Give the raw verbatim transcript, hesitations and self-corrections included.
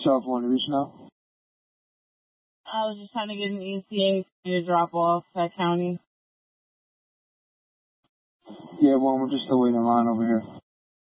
California, reaching out. I was just trying to get an E C A to drop off at county. Yeah, well, we're just still waiting in line over here.